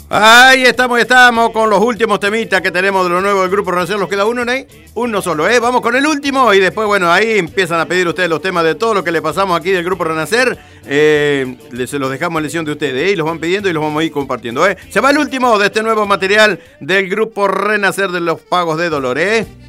Ahí estamos con los últimos temitas que tenemos de lo nuevo del Grupo Renacer. ¿Nos queda uno, Ney? Uno solo, ¿eh? Vamos con el último y después, bueno, ahí empiezan a pedir ustedes los temas de todo lo que le pasamos aquí del Grupo Renacer. Se los dejamos en lesión de ustedes, y los van pidiendo y los vamos a ir compartiendo, ¿eh? Se va el último de este nuevo material del Grupo Renacer de los Pagos de Dolor, ¿eh?